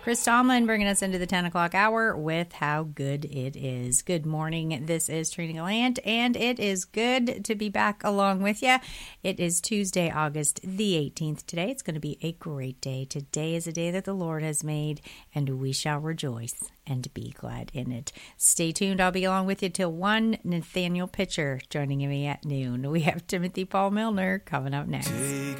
Chris Tomlin bringing us into the 10 o'clock hour with How Good It Is. Good morning. This is Trina Gallant, and it is good to be back along with you. It is Tuesday, August the 18th today. It's going to be a great day. Today is a day that the Lord has made, and we shall rejoice and be glad in it. Stay tuned. I'll be along with you till 1. Nathaniel Pitcher joining me at noon. We have Timothy Paul Milner coming up next. Take